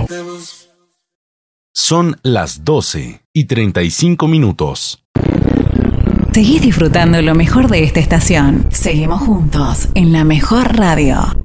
Son las 12:35. Seguís disfrutando lo mejor de esta estación. Seguimos juntos en la mejor radio.